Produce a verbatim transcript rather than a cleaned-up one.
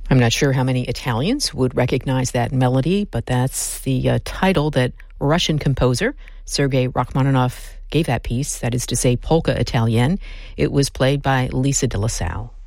I'm not sure how many Italians would recognize that melody, but that's the uh, title that Russian composer Sergei Rachmaninoff gave that piece, that is to say, Polka Italienne. It was played by Lisa de la Salle.